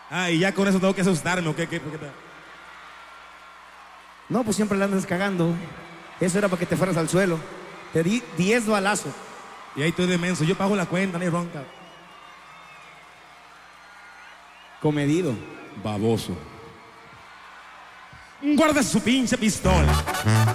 Ah, y ya con eso tengo que asustarme, ¿o qué? No, pues siempre la andas cagando. Eso era para que te fueras al suelo. Te di 10 balazos. Y ahí estoy de menso, yo pago la cuenta, ni ronca. Comedido. Baboso. Guarda su pinche pistola.